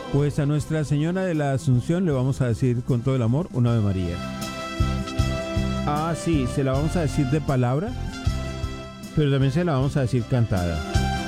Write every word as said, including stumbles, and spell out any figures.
Pues a Nuestra Señora de la Asunción le vamos a decir con todo el amor un Ave María. Ah, sí, se la vamos a decir de palabra, pero también se la vamos a decir cantada.